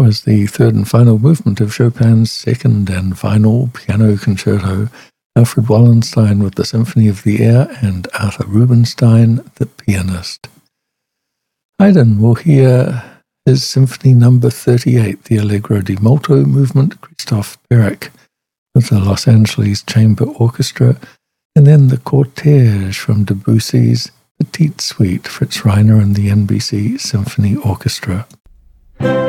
is the third and final movement of Chopin's second and final piano concerto, Alfred Wallenstein with the Symphony of the Air and Arthur Rubinstein, the pianist. Haydn will hear his Symphony No. 38, the Allegro di Molto movement, Christoph Berek, with the Los Angeles Chamber Orchestra, and then the Cortege from Debussy's Petite Suite, Fritz Reiner and the NBC Symphony Orchestra.